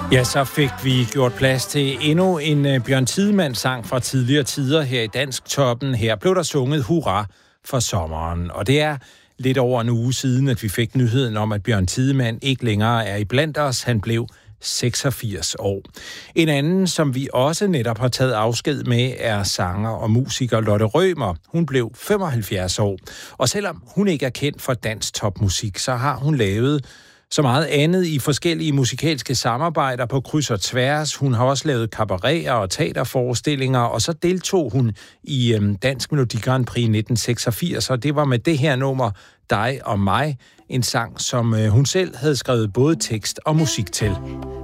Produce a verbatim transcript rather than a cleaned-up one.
Ja, så fik vi gjort plads til endnu en uh, Bjørn Tidemand-sang fra tidligere tider her i Dansktoppen. Her blev der sunget hurra for sommeren, og det er lidt over en uge siden, at vi fik nyheden om, at Bjørn Tidemand ikke længere er iblandt os. Han blev seksogfirs år. En anden, som vi også netop har taget afsked med, er sanger og musiker Lotte Rømer. Hun blev femoghalvfjerds år, og selvom hun ikke er kendt for dansktopmusik, så har hun lavet så meget andet i forskellige musikalske samarbejder på kryds og tværs. Hun har også lavet kabareter og teaterforestillinger, og så deltog hun i øhm, Dansk Melodi Grand Prix nitten seksogfirs, og det var med det her nummer, Dig og mig, en sang, som øh, hun selv havde skrevet både tekst og musik til.